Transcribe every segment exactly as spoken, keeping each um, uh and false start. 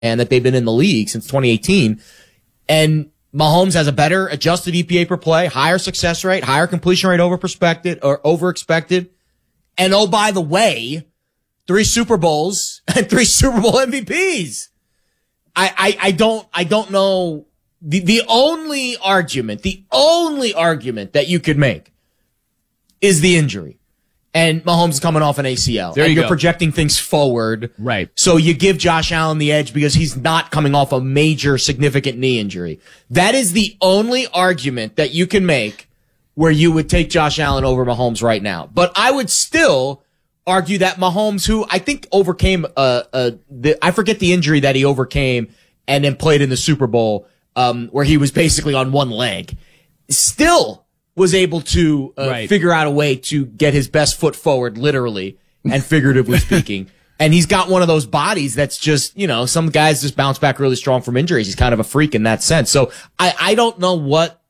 and that they've been in the league since twenty eighteen. And Mahomes has a better adjusted E P A per play, higher success rate, higher completion rate over prospected or over expected. And oh, by the way, three Super Bowls and three Super Bowl M V Ps. I, I, I don't, I don't know. The, the only argument, the only argument that you could make is the injury. And Mahomes is coming off an A C L. There and you you're go. projecting things forward. Right. So you give Josh Allen the edge because he's not coming off a major significant knee injury. That is the only argument that you can make where you would take Josh Allen over Mahomes right now. But I would still argue that Mahomes, who I think overcame, uh, uh, the, I forget the injury that he overcame and then played in the Super Bowl, um, where he was basically on one leg, still was able to uh, right. figure out a way to get his best foot forward, literally and figuratively speaking. And he's got one of those bodies that's just, you know, some guys just bounce back really strong from injuries. He's kind of a freak in that sense. So I, I don't know what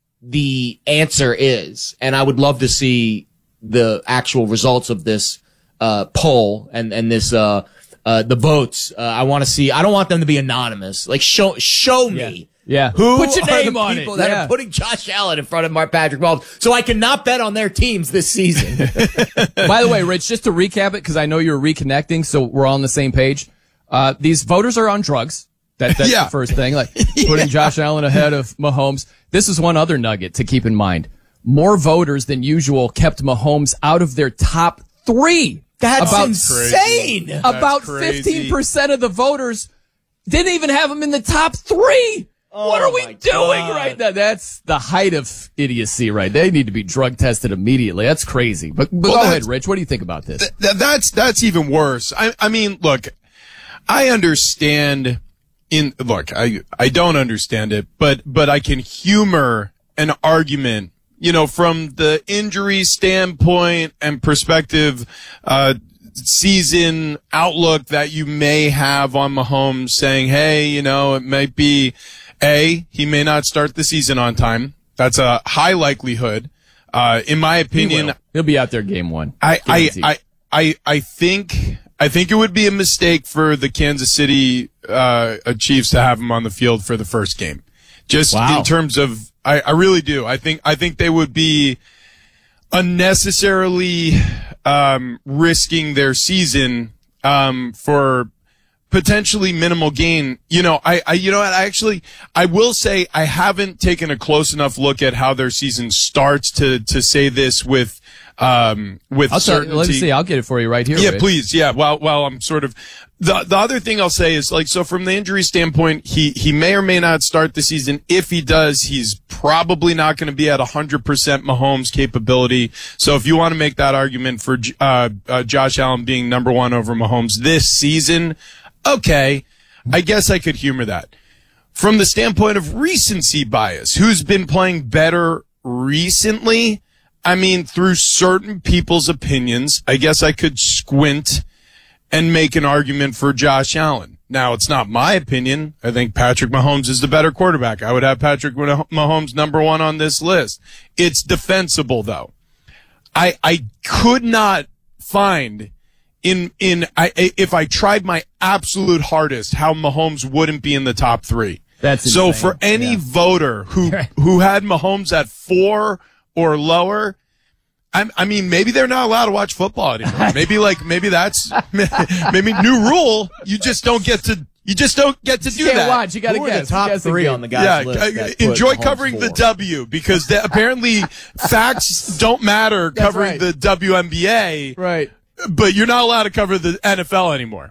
the answer is. And I would love to see the actual results of this uh poll and, and this uh uh the votes. Uh, I want to see, I don't want them to be anonymous. Like show show me. Yeah. Yeah. Who Put your are name the on people it. that Yeah. are putting Josh Allen in front of Mark Patrick Mahomes so I cannot bet on their teams this season? By the way, Rich, just to recap it, because I know you're reconnecting, so we're all on the same page. Uh, these voters are on drugs. That, that's Yeah. the first thing. Like putting Josh Allen ahead of Mahomes. This is one other nugget to keep in mind. More voters than usual kept Mahomes out of their top three. That's About- insane. About crazy. fifteen percent of the voters didn't even have him in the top three. Oh what are we my doing God. right now? That's the height of idiocy, right? They need to be drug tested immediately. That's crazy. But, but Well, go that's- ahead, Rich. What do you think about this? Th- that's that's even worse. I I mean, look, I understand. In look, I I don't understand it, but but I can humor an argument, you know, from the injury standpoint and perspective, uh, season outlook that you may have on Mahomes, saying, hey, you know, it might be a he may not start the season on time. That's a high likelihood. Uh, in my He opinion, will. He'll be out there game one. I, I, Guaranteed. I, I, I think, I think it would be a mistake for the Kansas City, uh, Chiefs to have him on the field for the first game. Just Wow. in terms of, I, I really do. I think, I think they would be unnecessarily, um, risking their season, um, for potentially minimal gain. You know, I, I, you know what, I actually, I will say I haven't taken a close enough look at how their season starts to, to say this with, um, with I'll tell, certainty. let me see. I'll get it for you right here. Yeah, Rich. please. Yeah. Well, well, I'm sort of, the, the other thing I'll say is like, so from the injury standpoint, he, he may or may not start the season. If he does, he's probably not going to be at a hundred percent Mahomes capability. So if you want to make that argument for, uh, uh, Josh Allen being number one over Mahomes this season, okay, I guess I could humor that. From the standpoint of recency bias, who's been playing better recently? I mean, through certain people's opinions, I guess I could squint and make an argument for Josh Allen. Now, it's not my opinion. I think Patrick Mahomes is the better quarterback. I would have Patrick Mahomes number one on this list. It's defensible, though. I, I could not find in, in, I, if I tried my absolute hardest, how Mahomes wouldn't be in the top three. That's so insane. for any Yeah. voter who, who had Mahomes at four or lower, I, I mean, maybe they're not allowed to watch football anymore. Maybe like, maybe that's, maybe new rule. You just don't get to, you just don't get to do Can't that. watch. You got to Who are guess. the top You guess three again. on the guys Yeah, list? uh, that put enjoy Mahomes covering the four? W because the, apparently facts don't matter covering right. the W N B A, Right. but you're not allowed to cover the N F L anymore.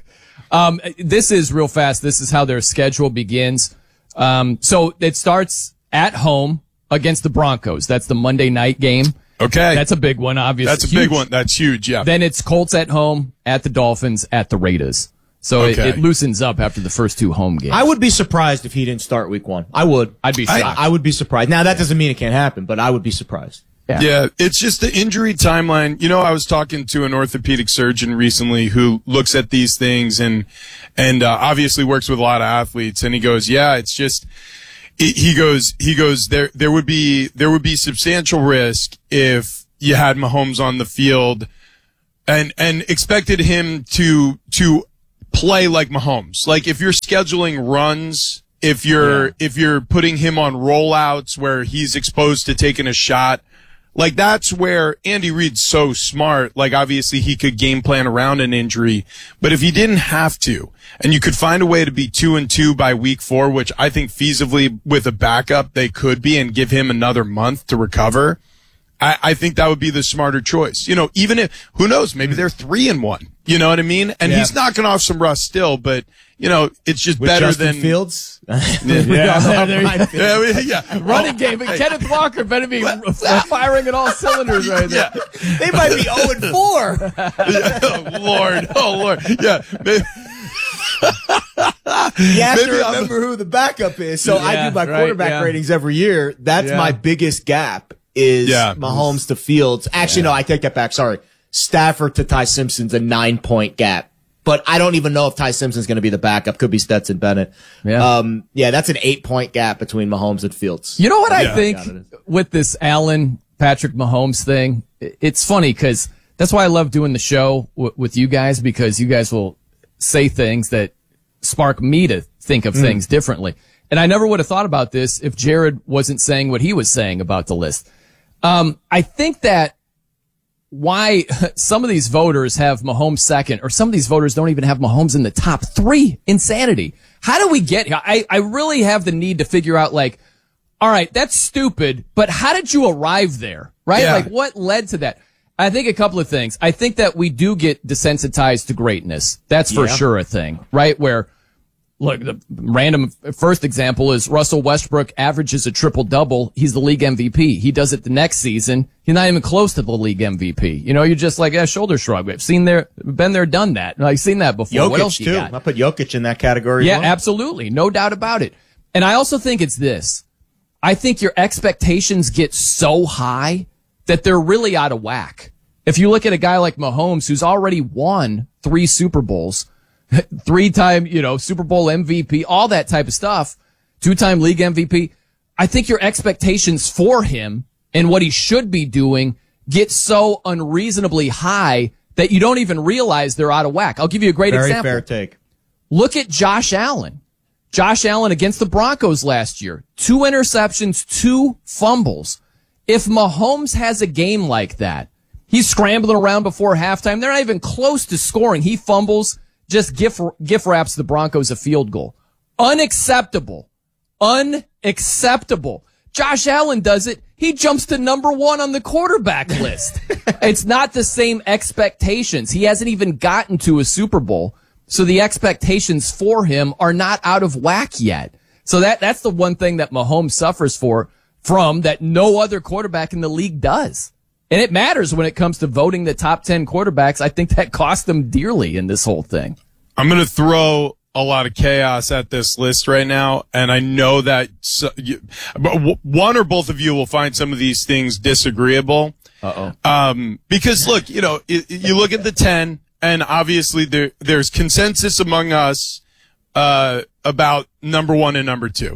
Um, this is real fast. This is how their schedule begins. Um, so it starts at home against the Broncos. That's the Monday night game. Okay. That's a big one, obviously. That's a big one. That's huge. Yeah. Then it's Colts at home, at the Dolphins, at the Raiders. So Okay. it, it loosens up after the first two home games. I would be surprised if he didn't start week one. I would. I'd be I, shocked. I would be surprised. Now, that doesn't mean it can't happen, but I would be surprised. Yeah. Yeah, it's just the injury timeline. You know, I was talking to an orthopedic surgeon recently who looks at these things and, and, uh, obviously works with a lot of athletes. And he goes, yeah, it's just, he he goes, he goes, there, there would be, there would be substantial risk if you had Mahomes on the field and, and expected him to, to play like Mahomes. Like if you're scheduling runs, if you're yeah. if you're putting him on rollouts where he's exposed to taking a shot, like that's where Andy Reid's so smart. Like obviously he could game plan around an injury, but if he didn't have to, and you could find a way to be two and two by week four, which I think feasibly with a backup they could be, and give him another month to recover, I, I think that would be the smarter choice. You know, even if, who knows, maybe they're three and one. You know what I mean? And yeah. he's knocking off some rust still, but you know, it's just With better Justin than Fields. yeah, yeah, yeah, yeah. Running game, but Kenneth Walker better be firing at all cylinders right there. Yeah. They might be zero and four. Yeah. Oh Lord, oh Lord, yeah. Maybe. You have Maybe to remember I'm... who the backup is. So yeah, I do my right, quarterback yeah. ratings every year. That's yeah. my biggest gap is yeah. Mahomes to Fields. Actually, yeah. no, I take that back. Sorry. Stafford to Ty Simpson's a nine point gap. But I don't even know if Ty Simpson's going to be the backup. Could be Stetson Bennett. Yeah. Um, yeah, that's an eight point gap between Mahomes and Fields. You know what yeah. I think with this Allen Patrick Mahomes thing? It's funny because that's why I love doing the show w- with you guys, because you guys will say things that spark me to think of mm. things differently. And I never would have thought about this if Jared wasn't saying what he was saying about the list. Um, I think that why some of these voters have Mahomes second, or some of these voters don't even have Mahomes in the top three. Insanity. How do we get here? I, I really have the need to figure out, like, all right, that's stupid, but how did you arrive there? Right? Yeah. Like, what led to that? I think a couple of things. I think that we do get desensitized to greatness. That's for yeah. sure a thing, right? Where, look, the random first example is Russell Westbrook averages a triple-double. He's the league M V P. He does it the next season. He's not even close to the league M V P. You know, you're just like, yeah, shoulder shrug. We've seen there, been there, done that. I've seen that before. Jokic, what else too. you got? I put Jokic in that category. Yeah, well. absolutely. No doubt about it. And I also think it's this. I think your expectations get so high that they're really out of whack. If you look at a guy like Mahomes, who's already won three Super Bowls, three-time, you know, Super Bowl M V P, all that type of stuff, two-time league M V P, I think your expectations for him and what he should be doing get so unreasonably high that you don't even realize they're out of whack. I'll give you a great Very example. fair take. Look at Josh Allen. Josh Allen against the Broncos last year. Two interceptions, two fumbles. If Mahomes has a game like that, he's scrambling around before halftime. They're not even close to scoring. He fumbles, just gift, gift wraps the Broncos a field goal. Unacceptable. Unacceptable. Josh Allen does it. He jumps to number one on the quarterback list. It's not the same expectations. He hasn't even gotten to a Super Bowl. So the expectations for him are not out of whack yet. So that, that's the one thing that Mahomes suffers for, from that no other quarterback in the league does. And it matters when it comes to voting the top ten quarterbacks. I think that cost them dearly in this whole thing. I'm going to throw a lot of chaos at this list right now, and I know that so, you, one or both of you will find some of these things disagreeable. Uh-oh. Um, because look, you know, it, you look at the ten, and obviously there, there's consensus among us, uh, about number one and number two.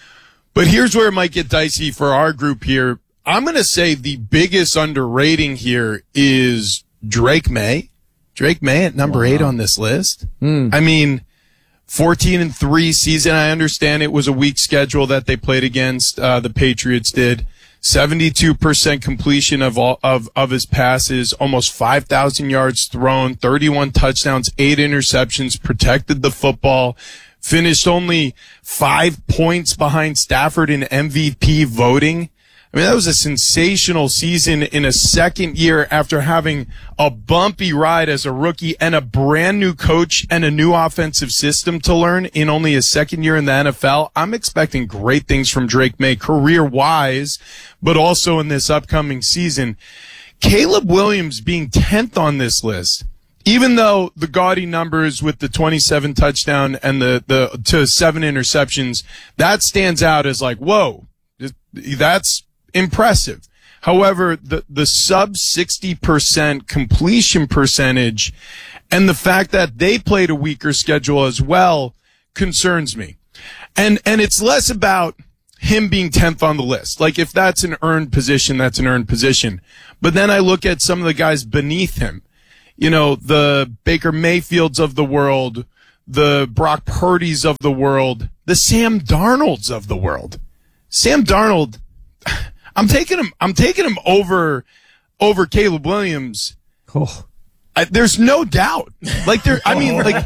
But here's where it might get dicey for our group here. I'm going to say the biggest underrating here is Drake May. Drake May at number wow. eight on this list. Mm. I mean, fourteen and three season. I understand it was a weak schedule that they played against, uh, the Patriots did. seventy-two percent completion of all, of, of his passes, almost five thousand yards thrown, thirty-one touchdowns, eight interceptions, protected the football, finished only five points behind Stafford in M V P voting. I mean, that was a sensational season in a second year after having a bumpy ride as a rookie and a brand new coach and a new offensive system to learn in only a second year in the N F L. I'm expecting great things from Drake May career-wise, but also in this upcoming season. Caleb Williams being tenth on this list, even though the gaudy numbers with the twenty-seven touchdown and the, the to seven interceptions, that stands out as like, whoa, that's impressive. However, the, the sub sixty percent completion percentage and the fact that they played a weaker schedule as well concerns me. And, and it's less about him being tenth on the list. Like if that's an earned position, that's an earned position. But then I look at some of the guys beneath him, you know, the Baker Mayfields of the world, the Brock Purdy's of the world, the Sam Darnolds of the world. Sam Darnold, I'm taking him, I'm taking him over, over Caleb Williams. Oh. I, there's no doubt. Like there, I mean, like,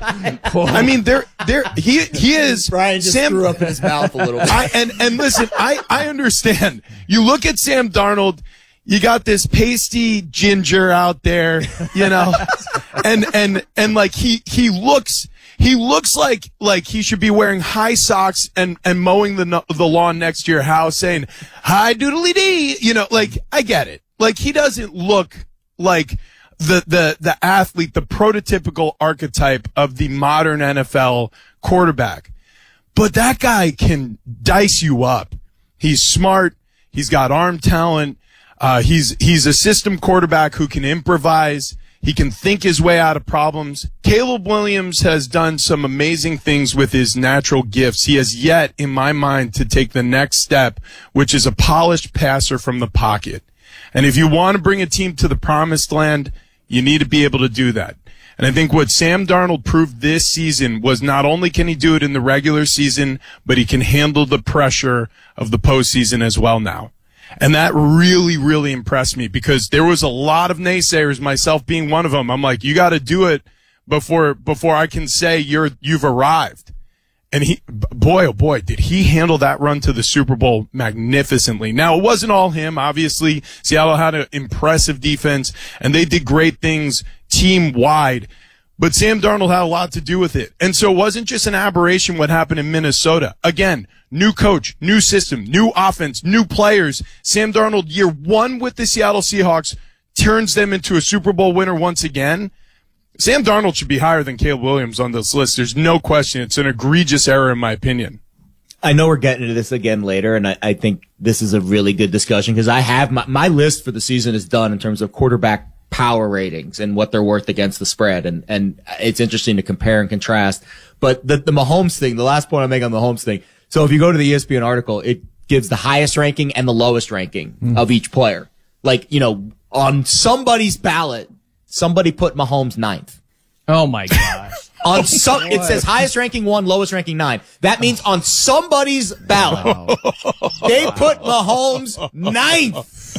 I mean, there, there, he, he is. Brian just Sam, threw up in his mouth a little bit. I, and, and listen, I, I understand. You look at Sam Darnold, you got this pasty ginger out there, you know, and, and, and like he, he looks, he looks like, like he should be wearing high socks and, and mowing the, the lawn next to your house saying, hi doodly dee, you know, like, I get it. Like he doesn't look like, The, the, the athlete, the prototypical archetype of the modern N F L quarterback. But that guy can dice you up. He's smart. He's got arm talent. Uh, he's, he's a system quarterback who can improvise. He can think his way out of problems. Caleb Williams has done some amazing things with his natural gifts. He has yet, in my mind, to take the next step, which is a polished passer from the pocket. And if you want to bring a team to the promised land, you need to be able to do that. And I think what Sam Darnold proved this season was not only can he do it in the regular season, but he can handle the pressure of the postseason as well now. And that really, really impressed me because there was a lot of naysayers, myself being one of them. I'm like, you got to do it before, before I can say you're, you've arrived. And he, boy, oh boy, did he handle that run to the Super Bowl magnificently. Now, it wasn't all him. Obviously, Seattle had an impressive defense, and they did great things team-wide. But Sam Darnold had a lot to do with it. And so it wasn't just an aberration what happened in Minnesota. Again, new coach, new system, new offense, new players. Sam Darnold, year one with the Seattle Seahawks, turns them into a Super Bowl winner once again. Sam Darnold should be higher than Caleb Williams on this list. There's no question. It's an egregious error in my opinion. I know we're getting into this again later, and I, I think this is a really good discussion because I have my, my list for the season is done in terms of quarterback power ratings and what they're worth against the spread. And, and it's interesting to compare and contrast. But the, the Mahomes thing, the last point I make on the Mahomes thing. So if you go to the E S P N article, it gives the highest ranking and the lowest ranking mm. of each player. Like, you know, on somebody's ballot, somebody put Mahomes ninth. Oh my gosh. On some, it says highest ranking one, lowest ranking nine. That means on somebody's ballot, wow. they put Mahomes ninth.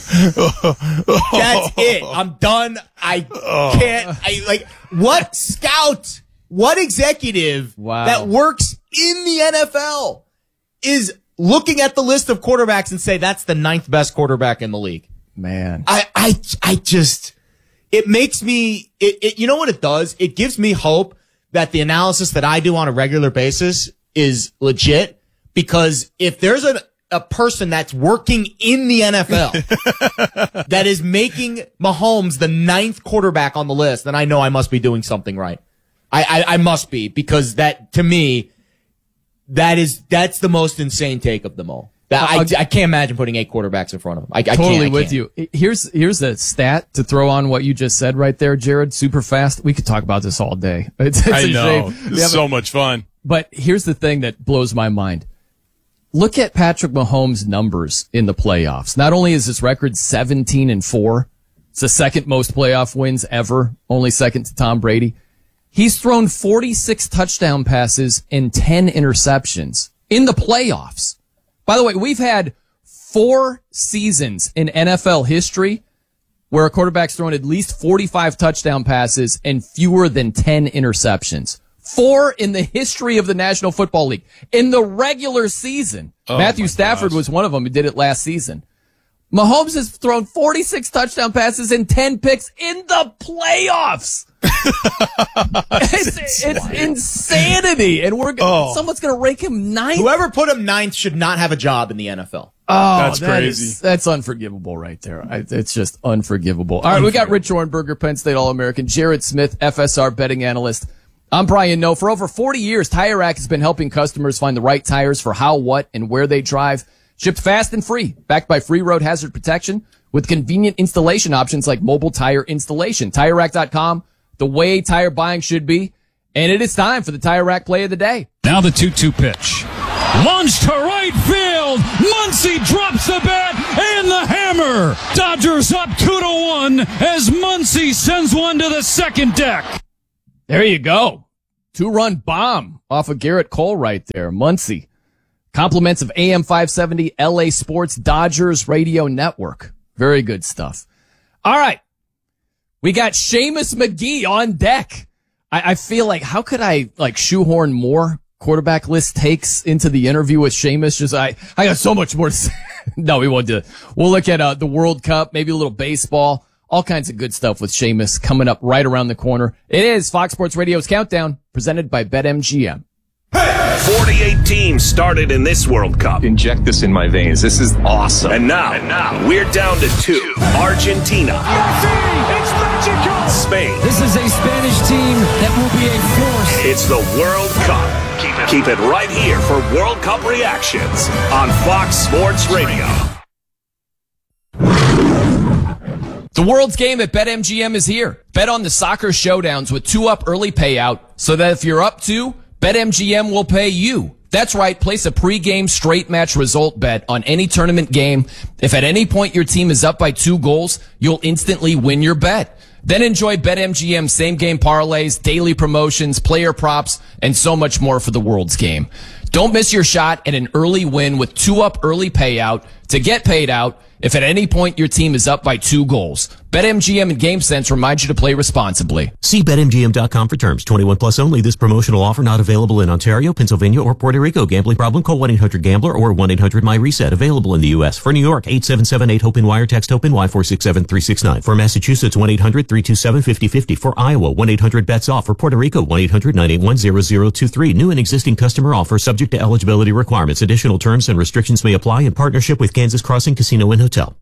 That's it. I'm done. I can't. I like what scout, what executive wow. that works in the N F L is looking at the list of quarterbacks and say that's the ninth best quarterback in the league. Man, I, I, I just, it makes me, it, it, you know what it does? It gives me hope that the analysis that I do on a regular basis is legit, because if there's a, a person that's working in the N F L that is making Mahomes the ninth quarterback on the list, then I know I must be doing something right. I, I, I must be, because that, to me, that is, that's the most insane take of them all. That, I, I can't imagine putting eight quarterbacks in front of him. I, I totally can't, I with can't. you. Here's here's a stat to throw on what you just said right there, Jared. Super fast. We could talk about this all day. It's, it's I a know. shame. It's so much fun. But here's the thing that blows my mind. Look at Patrick Mahomes' numbers in the playoffs. Not only is his record seventeen and four, it's the second most playoff wins ever, only second to Tom Brady. He's thrown forty-six touchdown passes and ten interceptions in the playoffs. By the way, we've had four seasons in N F L history where a quarterback's thrown at least forty-five touchdown passes and fewer than ten interceptions. Four in the history of the National Football League. In the regular season. Oh, Matthew Stafford gosh. was one of them who did it last season. Mahomes has thrown forty-six touchdown passes and ten picks in the playoffs. it's, it's insanity, and we're oh. someone's going to rank him ninth. Whoever put him ninth should not have a job in the N F L. Oh, that's that crazy. Is, that's unforgivable right there. I, it's just unforgivable. All right, we got Rich Orenberger, Penn State All-American, Jared Smith, F S R betting analyst. I'm Brian Noe. For over forty years, Tire Rack has been helping customers find the right tires for how, what, and where they drive. Shipped fast and free, backed by free road hazard protection with convenient installation options like mobile tire installation. Tire Rack dot com, the way tire buying should be. And it is time for the Tire Rack play of the day. Now the two two pitch. Launched to right field. Muncy drops the bat and the hammer. Dodgers up two to one as Muncy sends one to the second deck. There you go. Two-run bomb off of Garrett Cole right there. Muncie. Compliments of A M five seventy, L A Sports, Dodgers Radio Network. Very good stuff. All right. We got Seamus McGee on deck. I, I feel like, how could I like shoehorn more quarterback list takes into the interview with Seamus? Just I, I got so much more to say. No, we won't do it. We'll look at uh, the World Cup, maybe a little baseball, all kinds of good stuff with Seamus coming up right around the corner. It is Fox Sports Radio's Countdown, presented by BetMGM. forty-eight teams started in this World Cup. Inject this in my veins. This is awesome. And now, and now we're down to two. Argentina. Messi, it's magical. Spain. This is a Spanish team that will be a force. It's the World Cup. Keep it, keep it right here for World Cup reactions on Fox Sports Radio. The world's game at BetMGM is here. Bet on the soccer showdowns with two up early payout so that if you're up two, BetMGM will pay you. That's right. Place a pregame straight match result bet on any tournament game. If at any point your team is up by two goals, you'll instantly win your bet. Then enjoy BetMGM same game parlays, daily promotions, player props, and so much more for the world's game. Don't miss your shot at an early win with two up early payout to get paid out if at any point your team is up by two goals. BetMGM and GameSense remind you to play responsibly. See Bet M G M dot com for terms. twenty-one plus only. This promotional offer not available in Ontario, Pennsylvania, or Puerto Rico. Gambling problem? Call one eight hundred gambler or one eight hundred my reset. Available in the U S. For New York, eight seven seven eight hope wire. Text HOPE-NY four six seven three six nine. For Massachusetts, one eight hundred three two seven five zero five zero. For Iowa, one eight hundred bets off. For Puerto Rico, one eight hundred nine eight one zero zero two three. New and existing customer offer subject to eligibility requirements. Additional terms and restrictions may apply in partnership with Kansas Crossing Casino and Hotel.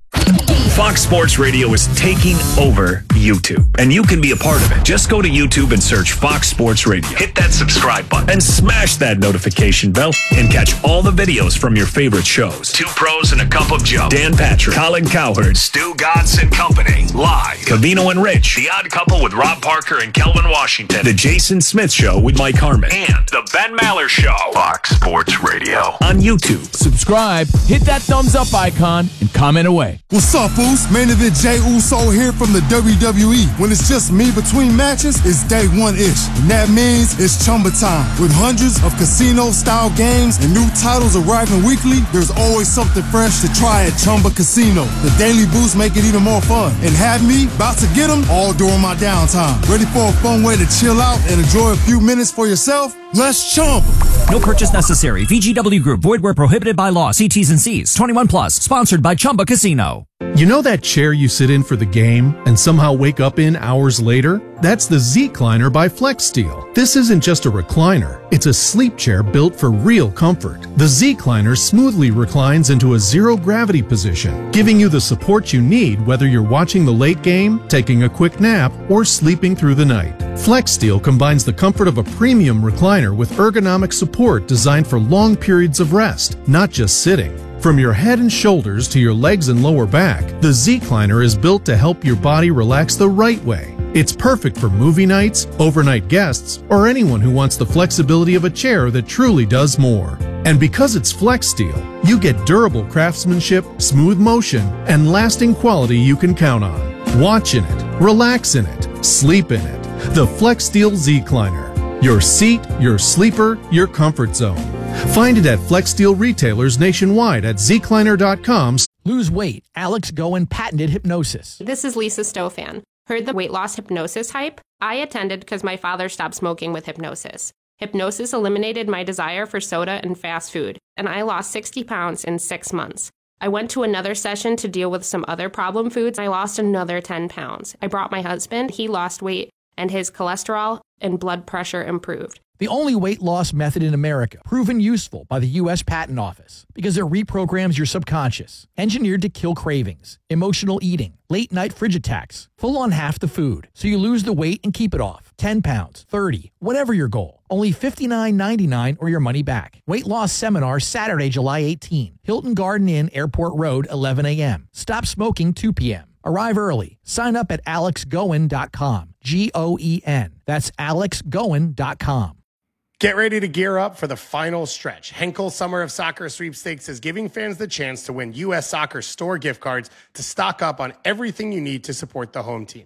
Fox Sports Radio is taking over YouTube, and you can be a part of it. Just go to YouTube and search Fox Sports Radio. Hit that subscribe button and smash that notification bell and catch all the videos from your favorite shows. Two Pros and a Cup of Joe. Dan Patrick, Colin Cowherd, Stu Godson Company, live. Cavino and Rich, The Odd Couple with Rob Parker and Kelvin Washington. The Jason Smith Show with Mike Harmon. And The Ben Maller Show. Fox Sports Radio on YouTube. Subscribe, hit that thumbs up icon, and comment away. What's up, Foos? Main event Jey Uso here from the W W E. When it's just me between matches, it's day one-ish. And that means it's Chumba time. With hundreds of casino-style games and new titles arriving weekly, there's always something fresh to try at Chumba Casino. The daily boosts make it even more fun. And have me about to get them all during my downtime. Ready for a fun way to chill out and enjoy a few minutes for yourself? Let's Chumba. No purchase necessary. V G W Group. Void where prohibited by law. See T's and C's. twenty-one plus. Sponsored by Chumba Casino. You know that chair you sit in for the game and somehow wake up in hours later? That's the Z-Cliner by FlexSteel. This isn't just a recliner. It's a sleep chair built for real comfort. The Z-Cliner smoothly reclines into a zero-gravity position, giving you the support you need whether you're watching the late game, taking a quick nap, or sleeping through the night. FlexSteel combines the comfort of a premium recliner with ergonomic support designed for long periods of rest, not just sitting. From your head and shoulders to your legs and lower back, the Z-Cliner is built to help your body relax the right way. It's perfect for movie nights, overnight guests, or anyone who wants the flexibility of a chair that truly does more. And because it's FlexSteel, you get durable craftsmanship, smooth motion, and lasting quality you can count on. Watch in it, relax in it, sleep in it. The FlexSteel Z-Cliner. Your seat, your sleeper, your comfort zone. Find it at FlexSteel retailers nationwide at Z Cliner dot com. Lose weight. Alex Goen patented hypnosis. This is Lisa Stofan. Heard the weight loss hypnosis hype? I attended because my father stopped smoking with hypnosis. Hypnosis eliminated my desire for soda and fast food, and I lost sixty pounds in six months. I went to another session to deal with some other problem foods. I lost another ten pounds. I brought my husband. He lost weight, and his cholesterol and blood pressure improved. The only weight loss method in America, proven useful by the U S Patent Office because it reprograms your subconscious, engineered to kill cravings, emotional eating, late night fridge attacks, full on half the food, so you lose the weight and keep it off. ten pounds, thirty, whatever your goal. Only fifty-nine ninety-nine or your money back. Weight loss seminar Saturday, July eighteenth. Hilton Garden Inn, Airport Road, eleven a.m. Stop smoking two p.m. Arrive early. Sign up at alex goen dot com. G O E N. That's alex goen dot com. Get ready to gear up for the final stretch. Henkel Summer of Soccer Sweepstakes is giving fans the chance to win U S Soccer store gift cards to stock up on everything you need to support the home team.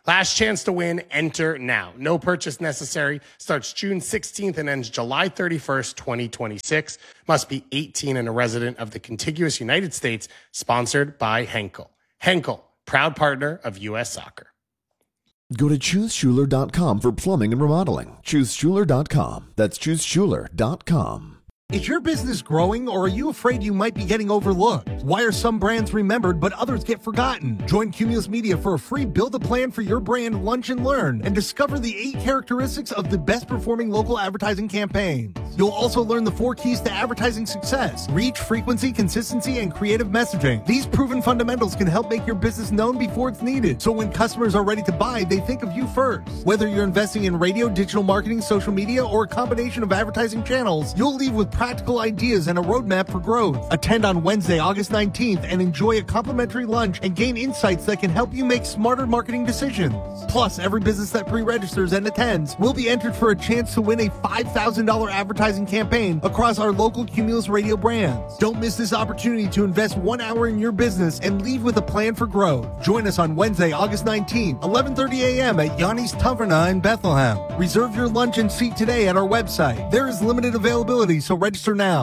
Last chance to win. Enter now. No purchase necessary. Starts June sixteenth and ends July thirty-first, twenty twenty-six. Must be eighteen and a resident of the contiguous United States. Sponsored by Henkel. Henkel, proud partner of U S Soccer. Go to choose schuler dot com for plumbing and remodeling. choose schuler dot com. That's choose schuler dot com. Is your business growing, or are you afraid you might be getting overlooked? Why are some brands remembered but others get forgotten? Join Cumulus Media for a free build a plan for your brand lunch and learn and discover the eight characteristics of the best performing local advertising campaigns. You'll also learn the four keys to advertising success: reach, frequency, consistency, and creative messaging. These proven fundamentals can help make your business known before it's needed, so when customers are ready to buy, they think of you first. Whether you're investing in radio, digital marketing, social media, or a combination of advertising channels, you'll leave with practical ideas and a roadmap for growth. Attend on Wednesday, August nineteenth, and enjoy a complimentary lunch and gain insights that can help you make smarter marketing decisions. Plus, every business that pre-registers and attends will be entered for a chance to win a five thousand dollars advertising campaign across our local Cumulus Radio brands. Don't miss this opportunity to invest one hour in your business and leave with a plan for growth. Join us on Wednesday, August nineteenth, eleven thirty a.m. at Yanni's Taverna in Bethlehem. Reserve your lunch and seat today at our website. There is limited availability, so register now.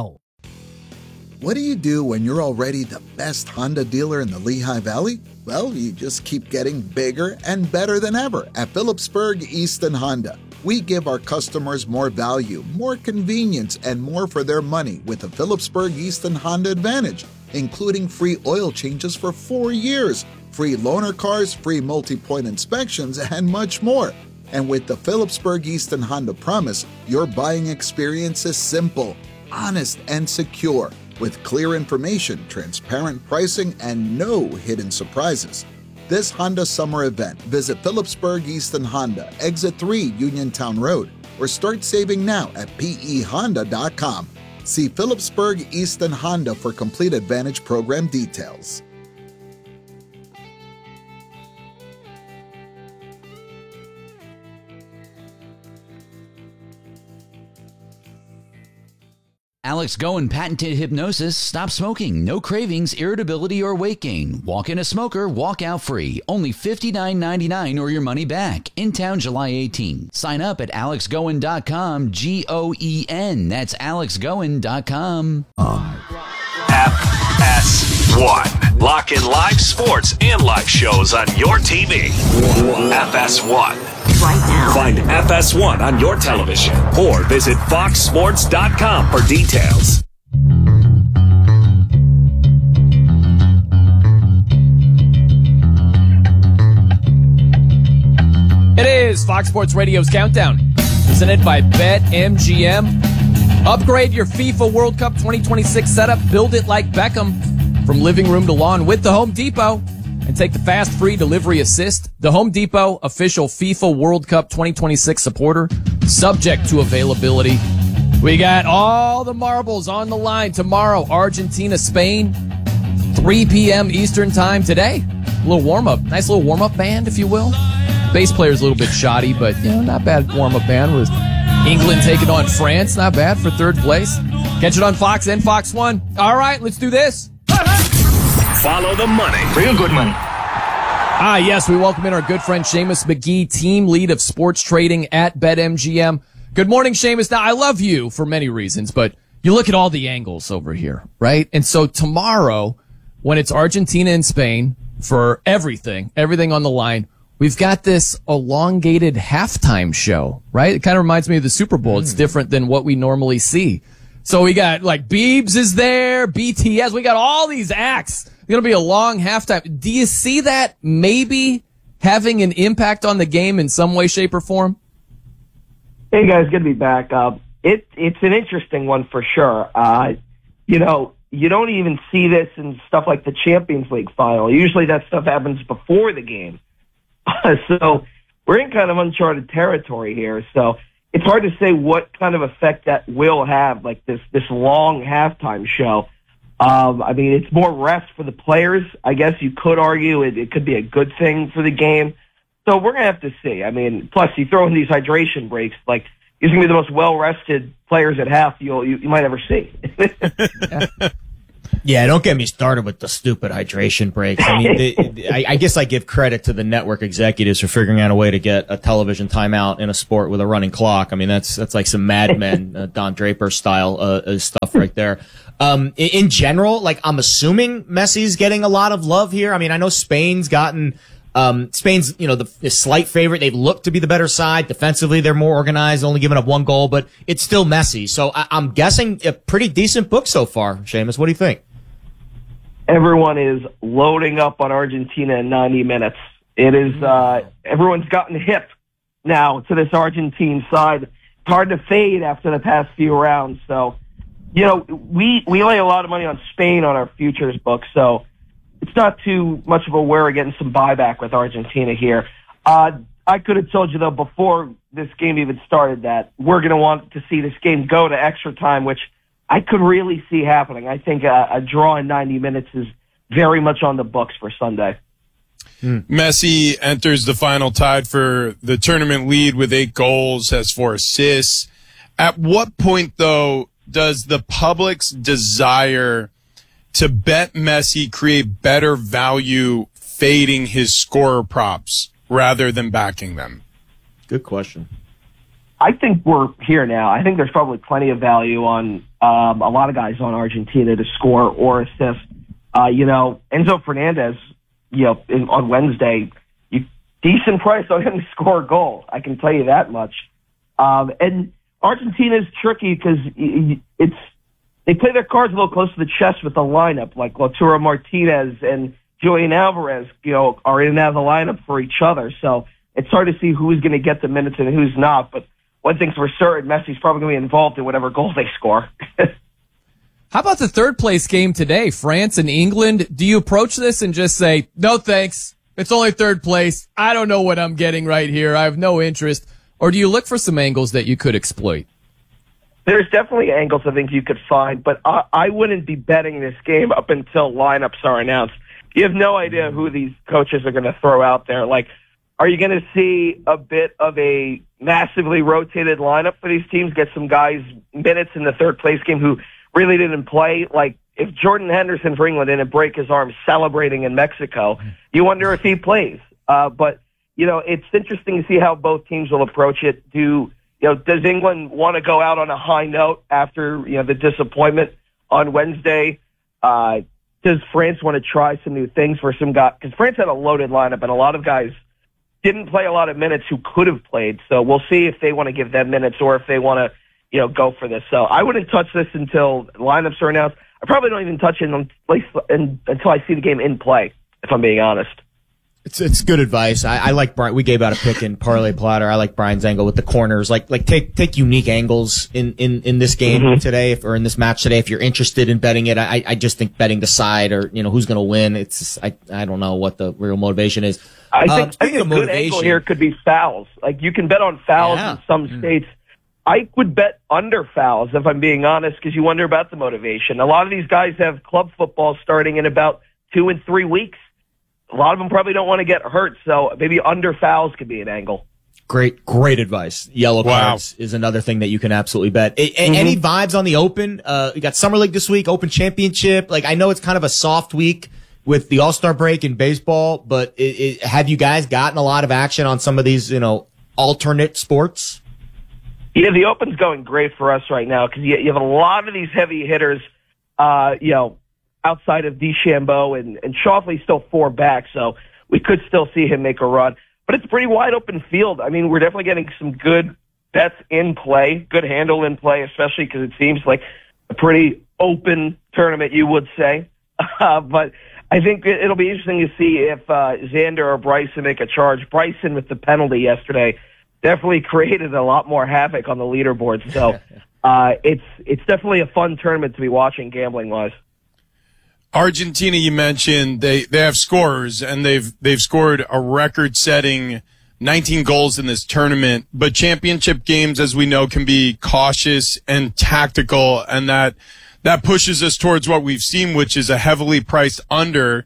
What do you do when you're already the best Honda dealer in the Lehigh Valley? Well, you just keep getting bigger and better than ever at Phillipsburg Easton Honda. We give our customers more value, more convenience, and more for their money with the Phillipsburg Easton Honda Advantage, including free oil changes for four years, free loaner cars, free multi-point inspections, and much more. And with the Phillipsburg Easton Honda Promise, your buying experience is simple, honest, and secure, with clear information, transparent pricing, and no hidden surprises. This Honda summer event, visit Phillipsburg Easton Honda, Exit three Uniontown Road, or start saving now at P E honda dot com. See Phillipsburg Easton Honda for complete Advantage program details. Alex Goen patented hypnosis. Stop smoking. No cravings, irritability, or weight gain. Walk in a smoker, walk out free. Only fifty-nine ninety-nine or your money back. In town July eighteenth. Sign up at alex goen dot com. G O E N. That's alex goen dot com. F S one. Lock in live sports and live shows on your T V. F S one. Right now. Find F S one on your television or visit fox sports dot com for details. It is Fox Sports Radio's Countdown, presented by BetMGM. Upgrade your FIFA World Cup twenty twenty-six setup. Build it like Beckham. From living room to lawn with the Home Depot. And take the fast free delivery assist. The Home Depot, official FIFA World Cup twenty twenty-six supporter, subject to availability. We got all the marbles on the line tomorrow. Argentina, Spain, three p.m. Eastern time today. A little warm-up. Nice little warm-up band, if you will. Bass player's a little bit shoddy, but, you know, not bad warm-up band with England taking on France. Not bad for third place. Catch it on Fox and Fox one. All right, let's do this. Follow the money. Real good money. Ah, yes, we welcome in our good friend Seamus McGee, team lead of sports trading at BetMGM. Good morning, Seamus. Now, I love you for many reasons, but you look at all the angles over here, right? And so tomorrow, when it's Argentina and Spain, for everything, everything on the line, we've got this elongated halftime show, right? It kind of reminds me of the Super Bowl. Mm. It's different than what we normally see. So we got, like, Biebs is there, B T S. We got all these acts. It's going to be a long halftime. Do you see that maybe having an impact on the game in some way, shape, or form? Hey, guys, good to be back. Uh, it, it's an interesting one for sure. Uh, you know, you don't even see this in stuff like the Champions League final. Usually that stuff happens before the game. So we're in kind of uncharted territory here. So it's hard to say what kind of effect that will have, like this, this long halftime show. Um, I mean, it's more rest for the players. I guess you could argue it, it could be a good thing for the game. So we're going to have to see. I mean, plus you throw in these hydration breaks, like he's going to be the most well-rested players at half you'll, you, you might ever see. Yeah, don't get me started with the stupid hydration breaks. I mean, they, I, I guess I give credit to the network executives for figuring out a way to get a television timeout in a sport with a running clock. I mean, that's that's like some Mad Men, uh, Don Draper style uh, stuff right there. Um, in, in general, like I'm assuming Messi's getting a lot of love here. I mean, I know Spain's gotten. Um, Spain's, you know, the, the slight favorite. They've looked to be the better side. Defensively, they're more organized, only giving up one goal, but it's still Messi. So I, I'm guessing a pretty decent book so far. Seamus, what do you think? Everyone is loading up on Argentina in ninety minutes. It is, uh, everyone's gotten hip now to this Argentine side. It's hard to fade after the past few rounds. So, you know, we, we lay a lot of money on Spain on our futures book. So, it's not too much of a worry getting some buyback with Argentina here. Uh, I could have told you, though, before this game even started that we're going to want to see this game go to extra time, which I could really see happening. I think a, a draw in ninety minutes is very much on the books for Sunday. Hmm. Messi enters the final tied for the tournament lead with eight goals, has four assists. At what point, though, does the public's desire to bet Messi create better value fading his scorer props rather than backing them? Good question. I think we're here now. I think there's probably plenty of value on um, a lot of guys on Argentina to score or assist. Uh, you know, Enzo Fernandez, you know, in, on Wednesday, you, decent price on him to score a goal. I can tell you that much. Um, and Argentina is tricky because it's they play their cards a little close to the chest with the lineup, like Lautaro Martinez and Julian Alvarez, you know, are in and out of the lineup for each other. So it's hard to see who's going to get the minutes and who's not. But one thing's for certain, Messi's probably going to be involved in whatever goal they score. How about the third place game today, France and England? Do you approach this and just say, no thanks, it's only third place, I don't know what I'm getting right here, I have no interest? Or do you look for some angles that you could exploit? There's definitely angles I think you could find, but I, I wouldn't be betting this game up until lineups are announced. You have no idea who these coaches are going to throw out there. Like, are you going to see a bit of a massively rotated lineup for these teams, get some guys minutes in the third place game who really didn't play? Like, if Jordan Henderson for England didn't break his arm celebrating in Mexico, you wonder if he plays. Uh, but, you know, it's interesting to see how both teams will approach it. Do You know, does England want to go out on a high note after, you know, the disappointment on Wednesday? Uh, does France want to try some new things for some guys? Because France had a loaded lineup, and a lot of guys didn't play a lot of minutes who could have played. So we'll see if they want to give them minutes or if they want to, you know, go for this. So I wouldn't touch this until lineups are announced. I probably don't even touch it until I see the game in play, if I'm being honest. It's it's good advice. I, I like Brian. We gave out a pick in Parlay Platter. I like Brian's angle with the corners. Like like take take unique angles in in in this game mm-hmm. today, if, or in this match today. If you're interested in betting it, I I just think betting the side or you know who's going to win. It's just, I I don't know what the real motivation is. I think, um, I think a good angle here could be fouls. Like you can bet on fouls yeah. in some mm. states. I would bet under fouls if I'm being honest, because you wonder about the motivation. A lot of these guys have club football starting in about two and three weeks. A lot of them probably don't want to get hurt, so maybe under fouls could be an angle. Great, great advice. Yellow wow. cards is another thing that you can absolutely bet. A- mm-hmm. Any vibes on the Open? Uh, you got Summer League this week, Open Championship. Like I know it's kind of a soft week with the All-Star break in baseball, but it, it, have you guys gotten a lot of action on some of these, you know, alternate sports? Yeah, the Open's going great for us right now because you, you have a lot of these heavy hitters, uh, you know, outside of DeChambeau and, and Schauffele's still four back, so we could still see him make a run. But it's a pretty wide open field. I mean, we're definitely getting some good bets in play, good handle in play, especially because it seems like a pretty open tournament, you would say. Uh, but I think it'll be interesting to see if uh, Xander or Bryson make a charge. Bryson with the penalty yesterday definitely created a lot more havoc on the leaderboard. So uh, it's it's definitely a fun tournament to be watching gambling-wise. Argentina, you mentioned, they, they have scorers, and they've they've scored a record-setting nineteen goals in this tournament. But championship games, as we know, can be cautious and tactical, and that that pushes us towards what we've seen, which is a heavily priced under.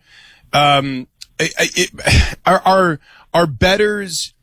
Um, it, it, are, are are bettors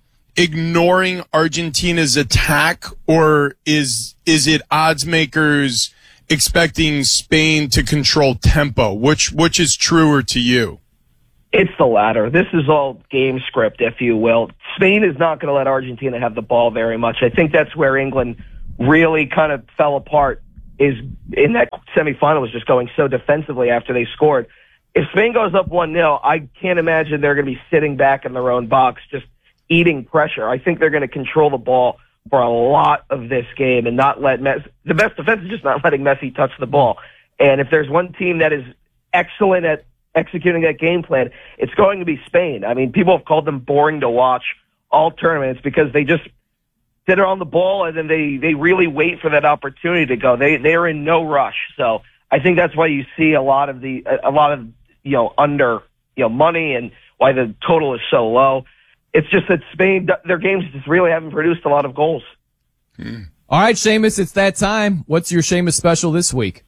ignoring Argentina's attack, or is is it odds makers expecting Spain to control tempo? Which which is truer to you? It's the latter. This is all game script, if you will. Spain is not going to let Argentina have the ball very much. I think that's where England really kind of fell apart, is in that semifinal, was just going so defensively after they scored. If Spain goes up one nil, I can't imagine they're going to be sitting back in their own box just eating pressure. I think they're going to control the ball for a lot of this game and not let Messi. The best defense is just not letting Messi touch the ball. And if there's one team that is excellent at executing that game plan, it's going to be Spain. I mean, people have called them boring to watch all tournaments because they just sit on the ball and then they, they really wait for that opportunity to go. They, they're in no rush. So I think that's why you see a lot of the, a lot of, you know, under, you know, money and why the total is so low. It's just that Spain, their games just really haven't produced a lot of goals. Hmm. All right, Seamus, it's that time. What's your Seamus special this week?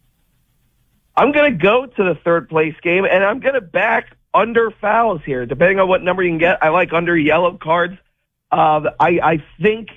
I'm going to go to the third place game, and I'm going to back under fouls here. Depending on what number you can get, I like under yellow cards. Uh, I, I think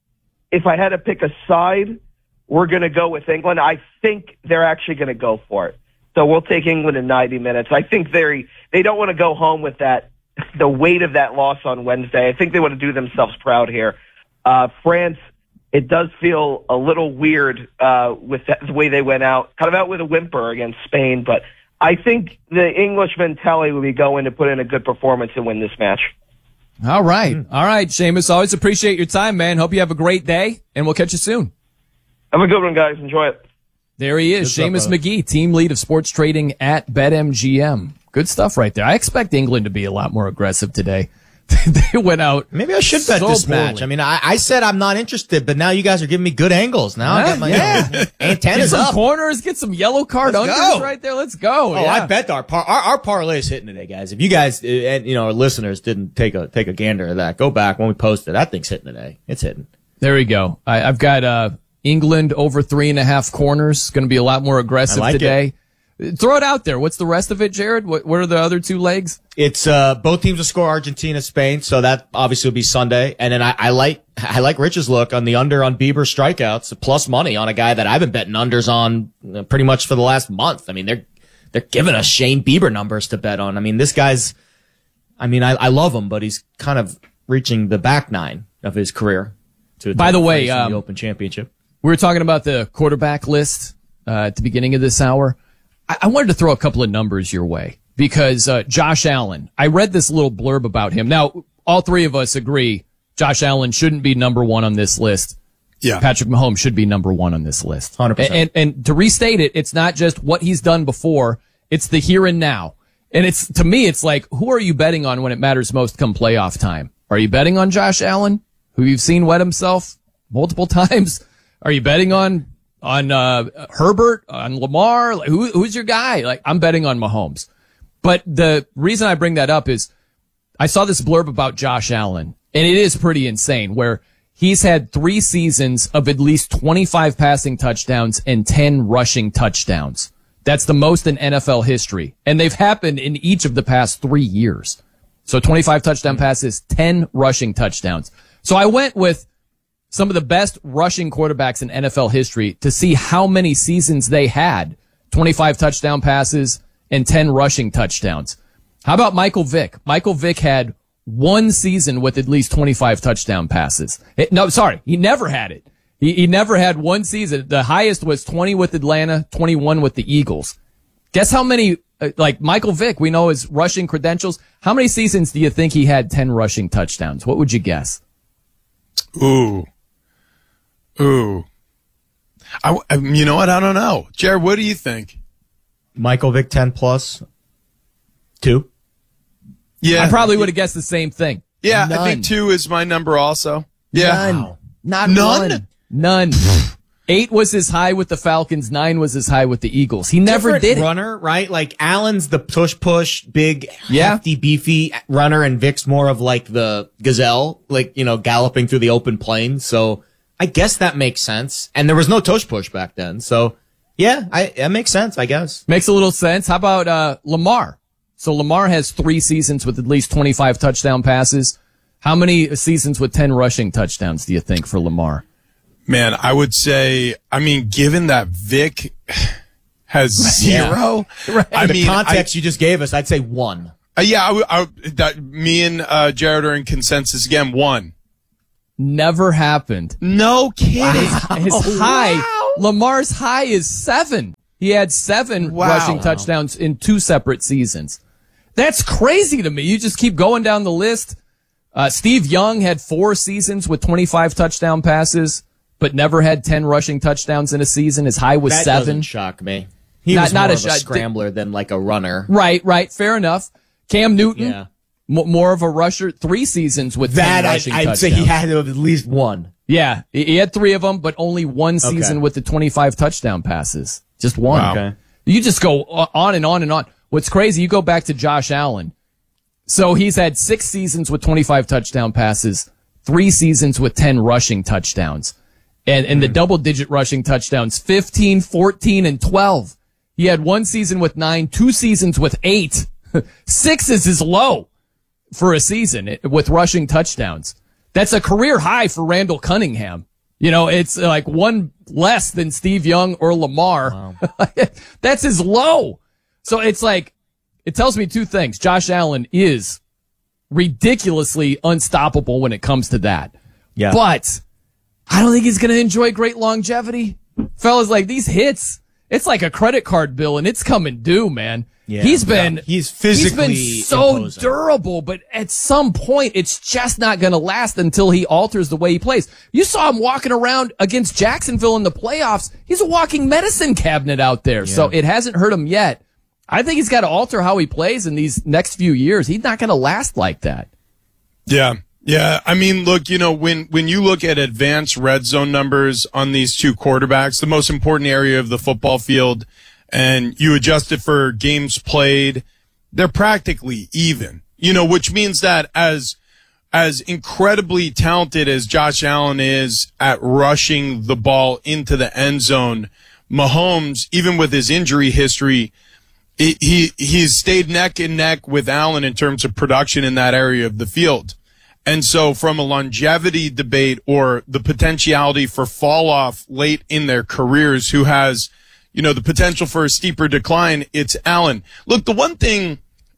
if I had to pick a side, we're going to go with England. I think they're actually going to go for it. So we'll take England in ninety minutes. I think they they don't want to go home with that, the weight of that loss on Wednesday. I think they want to do themselves proud here. Uh, France, it does feel a little weird uh, with that, the way they went out, kind of out with a whimper against Spain. But I think the English mentality will be going to put in a good performance and win this match. All right. Mm. All right, Seamus. Always appreciate your time, man. Hope you have a great day, and we'll catch you soon. Have a good one, guys. Enjoy it. There he is, good Seamus stuff, McGee, team lead of sports trading at BetMGM. Good stuff right there. I expect England to be a lot more aggressive today. They went out. Maybe I should bet so this poorly. match. I mean, I, I said I'm not interested, but now you guys are giving me good angles. Now yeah, I got my yeah. you know, antennas get some up. corners, get some yellow card Let's unders go. right there. Let's go. Oh, yeah. I bet our, par- our our parlay is hitting today, guys. If you guys uh, and you know our listeners didn't take a take a gander at that, go back when we posted. That thing's hitting today. It's hitting. There we go. I, I've got uh, England over three and a half corners. Going to be a lot more aggressive I like today. It. Throw it out there. What's the rest of it, Jared? What, what are the other two legs? It's uh both teams will score Argentina, Spain, so that obviously will be Sunday. And then I, I like I like Rich's look on the under on Bieber strikeouts, plus money on a guy that I've been betting unders on pretty much for the last month. I mean, they're they're giving us Shane Bieber numbers to bet on. I mean, this guy's I mean, I, I love him, but he's kind of reaching the back nine of his career. To By the way, um, the Open Championship. We were talking about the quarterback list uh, at the beginning of this hour. I wanted to throw a couple of numbers your way because uh, Josh Allen, I read this little blurb about him. Now, all three of us agree Josh Allen shouldn't be number one on this list. Yeah. Patrick Mahomes should be number one on this list. one hundred percent. And, and, and to restate it, it's not just what he's done before. It's the here and now. And it's, to me, it's like, who are you betting on when it matters most come playoff time? Are you betting on Josh Allen, who you've seen wet himself multiple times? Are you betting on On uh Herbert, on Lamar? Like, who, who's your guy? Like, I'm betting on Mahomes. But the reason I bring that up is I saw this blurb about Josh Allen, and it is pretty insane, where he's had three seasons of at least twenty-five passing touchdowns and ten rushing touchdowns. That's the most in N F L history. And they've happened in each of the past three years. So twenty-five touchdown passes, ten rushing touchdowns. So I went with some of the best rushing quarterbacks in N F L history to see how many seasons they had. twenty-five touchdown passes and ten rushing touchdowns. How about Michael Vick? Michael Vick had one season with at least twenty-five touchdown passes. It, no, sorry, he never had it. He, he never had one season. The highest was twenty with Atlanta, twenty-one with the Eagles. Guess how many, uh, like Michael Vick, we know his rushing credentials. How many seasons do you think he had ten rushing touchdowns? What would you guess? Ooh. Ooh. I, I, you know what? I don't know. Jared, what do you think? Michael Vick ten plus two. Yeah. I probably would have guessed the same thing. Yeah, None. I think two is my number also. Yeah. None. Wow. Not None? one. None. Eight was his high with the Falcons. Nine was his high with the Eagles. He never Different did it. runner, right? Like Allen's the push push, big, Yeah. hefty, beefy runner, and Vick's more of like the gazelle, like, you know, galloping through the open plain. So I guess that makes sense. And there was no tush push back then. So yeah, I, that makes sense, I guess. Makes a little sense. How about uh Lamar? So Lamar has three seasons with at least twenty-five touchdown passes. How many seasons with ten rushing touchdowns do you think for Lamar? Man, I would say, I mean, given that Vic has zero, yeah. right. I the mean, context I, you just gave us, I'd say one. Uh, yeah, I, I, that, me and uh, Jared are in consensus again. One. Never happened. No kidding. Wow. His high, wow. Lamar's high is seven. He had seven wow. rushing touchdowns in two separate seasons. That's crazy to me. You just keep going down the list. Uh, Steve Young had four seasons with twenty-five touchdown passes, but never had ten rushing touchdowns in a season. His high was that seven. That doesn't shock me. He not, was not more a, of a scrambler than like a runner. Right, right. Fair enough. Cam Newton, yeah. m- more of a rusher, three seasons with that. ten rushing I, I'd touchdowns. say he had to have at least one. Yeah, he had three of them, but only one season okay. with the twenty-five touchdown passes. Just one. Wow. Okay. You just go on and on and on. What's crazy, you go back to Josh Allen. So he's had six seasons with twenty-five touchdown passes, three seasons with ten rushing touchdowns. And, and mm. the double-digit rushing touchdowns, fifteen, fourteen, and twelve. He had one season with nine, two seasons with eight. Six is his low for a season with rushing touchdowns. That's a career high for Randall Cunningham. You know, it's like one less than Steve Young or Lamar. Wow. That's his low. So it's like, it tells me two things. Josh Allen is ridiculously unstoppable when it comes to that. Yeah. But I don't think he's going to enjoy great longevity. Fellas, like these hits, it's like a credit card bill and it's coming due, man. Yeah. He's been, yeah. he's physically he's been so imposing. durable, but at some point it's just not going to last until he alters the way he plays. You saw him walking around against Jacksonville in the playoffs. He's a walking medicine cabinet out there. Yeah. So it hasn't hurt him yet. I think he's got to alter how he plays in these next few years. He's not going to last like that. Yeah. Yeah. I mean, look, you know, when, when you look at advanced red zone numbers on these two quarterbacks, the most important area of the football field, and you adjust it for games played, they're practically even, you know, which means that as, as incredibly talented as Josh Allen is at rushing the ball into the end zone, Mahomes, even with his injury history, he, he, he's stayed neck and neck with Allen in terms of production in that area of the field. And so from a longevity debate or the potentiality for fall off late in their careers, who has, you know, the potential for a steeper decline, it's Allen. Look, the one thing,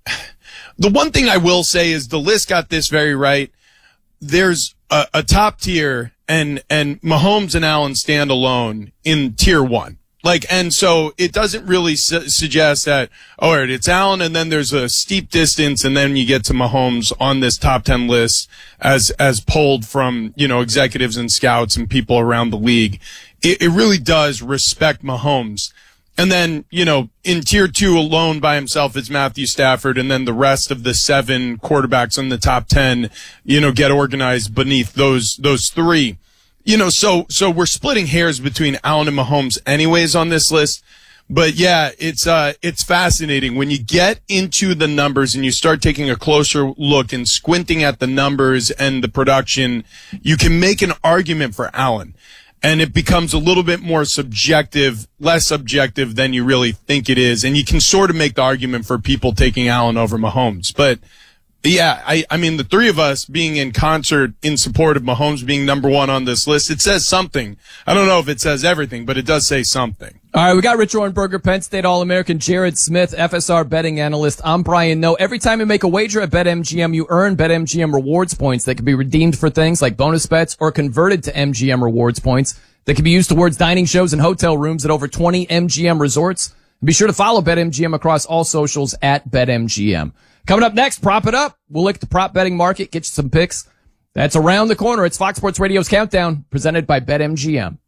the one thing I will say is the list got this very right. There's a, a top tier and, and Mahomes and Allen stand alone in tier one. Like, and so it doesn't really su- suggest that, oh, all right, it's Allen and then there's a steep distance and then you get to Mahomes on this top ten list as, as polled from, you know, executives and scouts and people around the league. It, it really does respect Mahomes. And then, you know, in tier two alone by himself is Matthew Stafford, and then the rest of the seven quarterbacks in the top ten, you know, get organized beneath those, those three. You know, so, so we're splitting hairs between Allen and Mahomes anyways on this list. But yeah, it's, uh, it's fascinating when you get into the numbers and you start taking a closer look and squinting at the numbers and the production, you can make an argument for Allen. And it becomes a little bit more subjective, less objective than you really think it is. And you can sort of make the argument for people taking Allen over Mahomes. But yeah, I, I mean, the three of us being in concert in support of Mahomes being number one on this list, it says something. I don't know if it says everything, but it does say something. All right, we got Rich Orenberger, Penn State All-American, Jared Smith, F S R betting analyst. I'm Brian Noe. Every time you make a wager at BetMGM, you earn BetMGM rewards points that can be redeemed for things like bonus bets or converted to M G M rewards points that can be used towards dining shows and hotel rooms at over twenty M G M resorts. Be sure to follow BetMGM across all socials at BetMGM. Coming up next, Prop It Up. We'll look at the prop betting market, get you some picks. That's around the corner. It's Fox Sports Radio's Countdown, presented by BetMGM.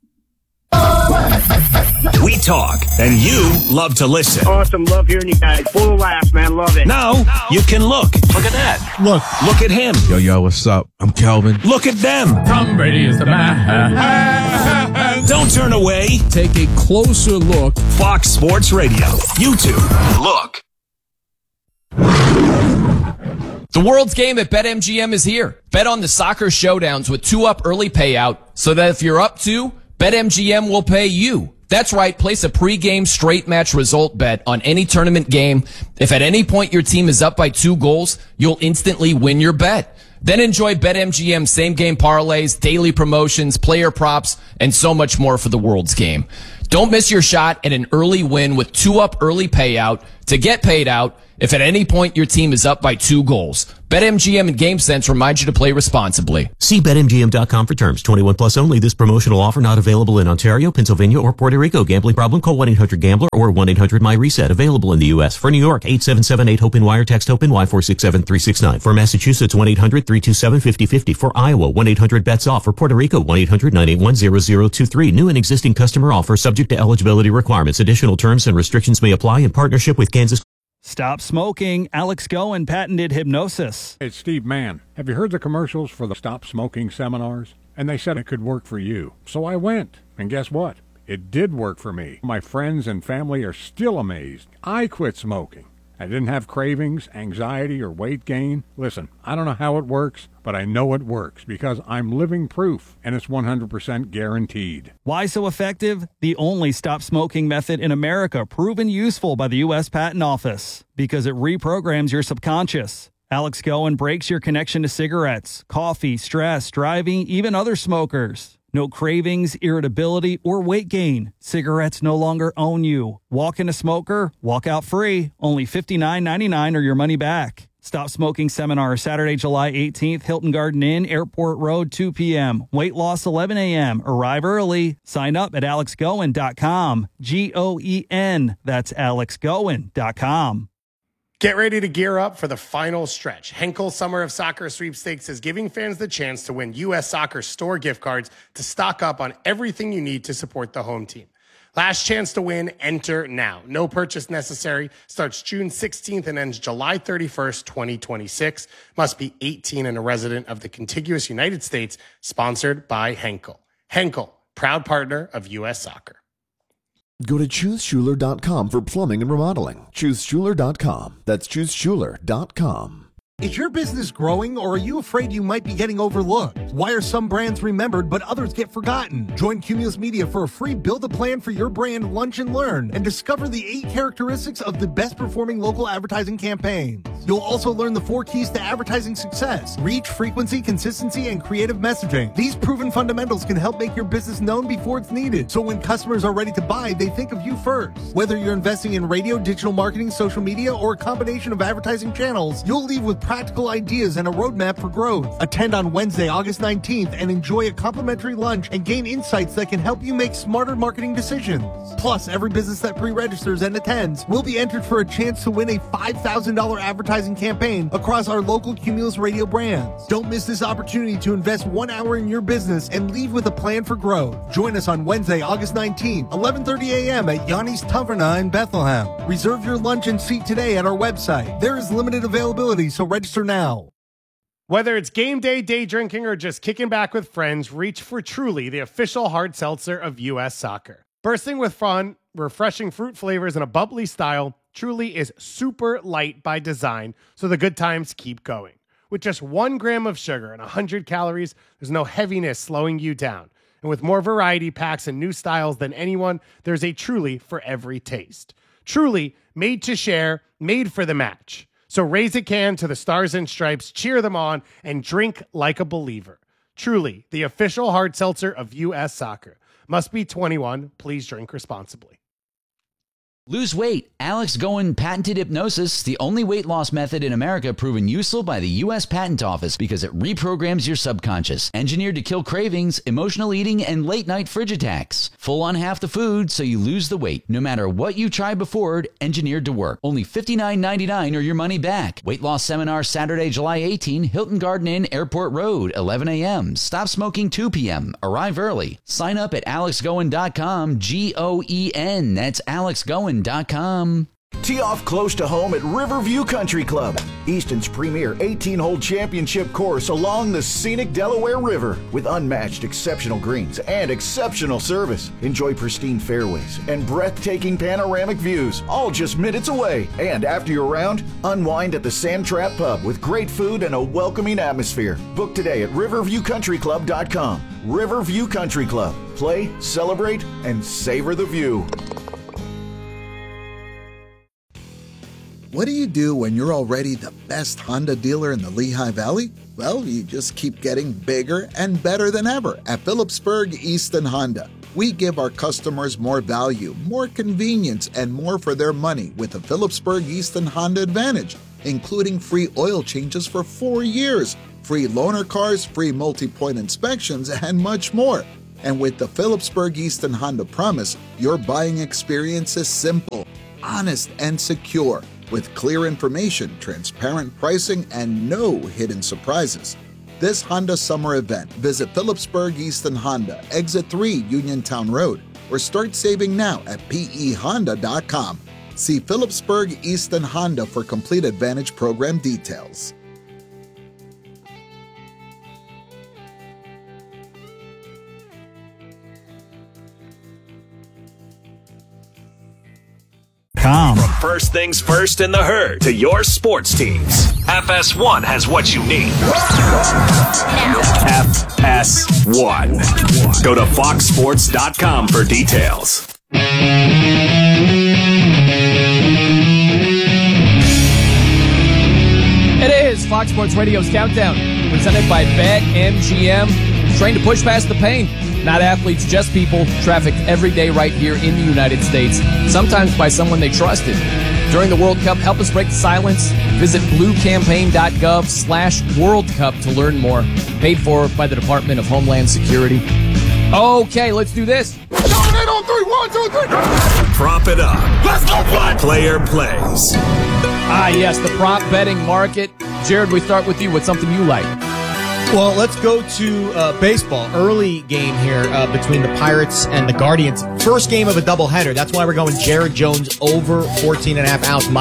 We talk, and you love to listen. Awesome. Love hearing you guys. Full of laughs, man. Love it. Now, you can look. Look at that. Look. Look at him. Yo, yo, what's up? I'm Kelvin. Look at them. Tom Brady is the man. Don't turn away. Take a closer look. Fox Sports Radio. YouTube. Look. The world's game at BetMGM is here. Bet on the soccer showdowns with two up early payout so that if you're up two, BetMGM will pay you. That's right. Place a pregame straight match result bet on any tournament game. If at any point your team is up by two goals, you'll instantly win your bet. Then enjoy BetMGM same-game parlays, daily promotions, player props, and so much more for the World's Game. Don't miss your shot at an early win with two-up early payout to get paid out if at any point your team is up by two goals. BetMGM and GameSense remind you to play responsibly. See Bet M G M dot com for terms. twenty-one plus only. This promotional offer not available in Ontario, Pennsylvania, or Puerto Rico. Gambling problem? Call one eight hundred gambler or one eight hundred my reset. Available in the U S. For New York, eight seven seven eight HOPE wire. Text HOPE Y four six seven three six nine. For Massachusetts, one eight hundred three two seven five zero five zero. For Iowa, one eight hundred bets off. For Puerto Rico, one eight hundred nine eight one zero zero two three. New and existing customer offer subject to eligibility requirements. Additional terms and restrictions may apply in partnership with Kansas. Stop smoking. Alex Goen patented hypnosis. It's Steve Mann. Have you heard the commercials for the Stop Smoking seminars? And they said it could work for you. So I went. And guess what? It did work for me. My friends and family are still amazed. I quit smoking. I didn't have cravings, anxiety, or weight gain. Listen, I don't know how it works, but I know it works because I'm living proof, and it's one hundred percent guaranteed. Why so effective? The only stop smoking method in America proven useful by the U S Patent Office because it reprograms your subconscious. Alex Goen breaks your connection to cigarettes, coffee, stress, driving, even other smokers. No cravings, irritability, or weight gain. Cigarettes no longer own you. Walk in a smoker, walk out free. Only fifty-nine ninety-nine or your money back. Stop Smoking Seminar, Saturday, July eighteenth, Hilton Garden Inn, Airport Road, two p.m. Weight loss, eleven a.m. Arrive early. Sign up at alex goen dot com. G O E N. That's alex goen dot com. Get ready to gear up for the final stretch. Henkel Summer of Soccer Sweepstakes is giving fans the chance to win U S Soccer store gift cards to stock up on everything you need to support the home team. Last chance to win, enter now. No purchase necessary. Starts June sixteenth and ends July thirty-first, twenty twenty-six. Must be eighteen and a resident of the contiguous United States. Sponsored by Henkel. Henkel, proud partner of U S Soccer. Go to choose schuler dot com for plumbing and remodeling. choose schuler dot com. That's choose schuler dot com. Is your business growing, or are you afraid you might be getting overlooked? Why are some brands remembered but others get forgotten? Join Cumulus Media for a free Build a Plan for Your Brand Lunch and Learn and discover the eight characteristics of the best performing local advertising campaigns. You'll also learn the four keys to advertising success: reach, frequency, consistency, and creative messaging. These proven fundamentals can help make your business known before it's needed, so when customers are ready to buy, they think of you first. Whether you're investing in radio, digital marketing, social media, or a combination of advertising channels, you'll leave with practical ideas and a roadmap for growth. Attend on Wednesday, August nineteenth and enjoy a complimentary lunch and gain insights that can help you make smarter marketing decisions. Plus, every business that pre-registers and attends will be entered for a chance to win a five thousand dollars advertising campaign across our local Cumulus Radio brands. Don't miss this opportunity to invest one hour in your business and leave with a plan for growth. Join us on Wednesday, August nineteenth, eleven thirty a.m. at Yanni's Taverna in Bethlehem. Reserve your lunch and seat today at our website. There is limited availability, so register now. Whether it's game day, day drinking, or just kicking back with friends, reach for Truly, the official hard seltzer of U S Soccer. Bursting with fun, refreshing fruit flavors, and a bubbly style, Truly is super light by design, so the good times keep going. With just one gram of sugar and one hundred calories, there's no heaviness slowing you down. And with more variety packs and new styles than anyone, there's a Truly for every taste. Truly, made to share, made for the match. So raise a can to the Stars and Stripes, cheer them on, and drink like a believer. Truly, the official hard seltzer of U S Soccer. Must be twenty-one. Please drink responsibly. Lose weight. Alex Goen patented hypnosis, the only weight loss method in America proven useful by the U S Patent Office because it reprograms your subconscious. Engineered to kill cravings, emotional eating, and late-night fridge attacks. Full on half the food so you lose the weight. No matter what you tried before, engineered to work. Only fifty-nine ninety-nine or your money back. Weight loss seminar Saturday, July eighteenth, Hilton Garden Inn, Airport Road, eleven a.m. Stop smoking, two p.m. Arrive early. Sign up at alex goen dot com. G O E N. That's alex goen dot com. Tee off close to home at Riverview Country Club, Easton's premier eighteen-hole championship course along the scenic Delaware River with unmatched exceptional greens and exceptional service. Enjoy pristine fairways and breathtaking panoramic views, all just minutes away. And after your round, unwind at the Sand Trap Pub with great food and a welcoming atmosphere. Book today at riverview country club dot com. Riverview Country Club. Play, celebrate, and savor the view. What do you do when you're already the best Honda dealer in the Lehigh Valley? Well, you just keep getting bigger and better than ever at Phillipsburg Easton Honda. We give our customers more value, more convenience, and more for their money with the Phillipsburg Easton Honda Advantage, including free oil changes for four years, free loaner cars, free multi-point inspections, and much more. And with the Phillipsburg Easton Honda Promise, your buying experience is simple, honest, and secure, with clear information, transparent pricing, and no hidden surprises. This Honda summer event, visit Phillipsburg Easton Honda, Exit three Uniontown Road, or start saving now at P E honda dot com. See Phillipsburg Easton Honda for complete Advantage program details. From first things first in the herd to your sports teams, F S one has what you need. F S one. Go to fox sports dot com for details. It is Fox Sports Radio's Countdown, presented by BetMGM. Trained to push past the pain. Not athletes, just people, trafficked every day right here in the United States, sometimes by someone they trusted. During the World Cup, help us break the silence. Visit bluecampaign.gov slash World Cup to learn more. Paid for by the Department of Homeland Security. Okay, let's do this. On three, one, two, three. Prop it up. Let's go, one. Player plays. Ah, yes, the prop betting market. Jared, we start with you. What's something you like? Well, let's go to uh, baseball. Early game here uh, between the Pirates and the Guardians. First game of a doubleheader. That's why we're going Jared Jones over fourteen and a half outs.